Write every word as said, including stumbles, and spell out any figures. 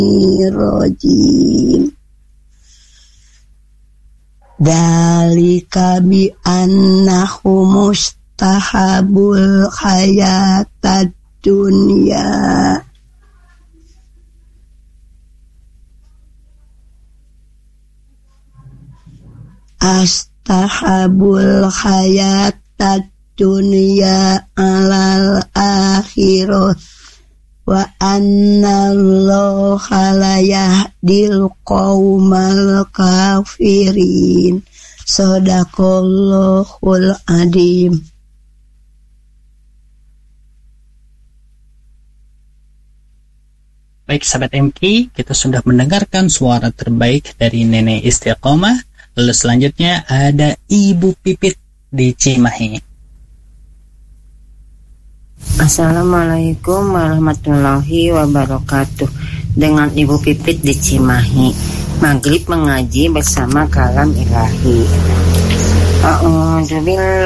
rajim. Dzalika bi annahu mustahabul hayatad dunya astahabul hayatad dunya alal akhirah wa annallaha la yahdil qaumal kafirin. Shadaqallahul adzim. Baik sahabat M K, kita sudah mendengarkan suara terbaik dari Nenek Istiqomah. Lalu selanjutnya ada Ibu Pipit di Cimahi. Assalamualaikum warahmatullahi wabarakatuh. Dengan Ibu Pipit di Cimahi. Maghrib mengaji bersama kalam ilahi. A'udzubillah